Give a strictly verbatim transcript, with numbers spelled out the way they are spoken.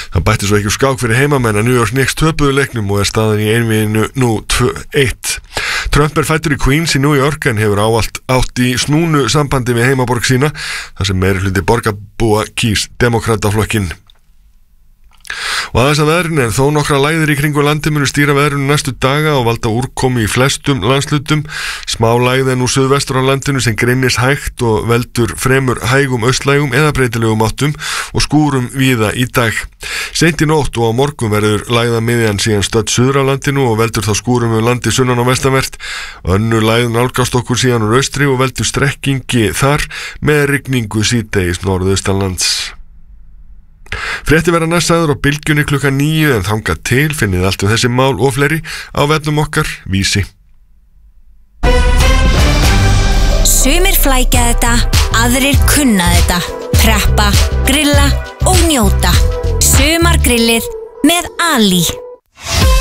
Það bætti svo ekki úr skák fyrir heimamenn að New York Knicks töpuðu leiknum og er staðan í einvíginu nú tvö eitt. Trump er fæddur í Queens í New York en hefur ávallt átt í snúnu sambandi við heimaborg sína þar sem meirihluti borgarbúa kýs demókrataflokkinn. Og aðeins að veðrinu en þó nokkra lægðir í kringu landi munu stýra veðrinu næstu daga og valda úrkomi í flestum landslutum. Smá lægð en úr suðvestur á landinu sem greinnis hægt og veldur fremur hægum austlægum eða breytilegum áttum og skúrum víða í dag. Seint í nótt og á morgun verður lægða miðjan síðan stödd suður á landinu og veldur þá skúrum við landi sunnan og vestanvert. Önnur lægð nálgast okkur síðan úr austri og veldur strekkingi þar með rigningu síðdegis norðaustanlands. Frétti verða næst sagður á Bylgjunni klukkan níu en þangað til finnið allt um þessi mál og fleiri á vefnum okkar Vísi. Sumir flækja þetta, aðrir kunna þetta. Preppa, grilla og njóta. Sumargrillið með Ali.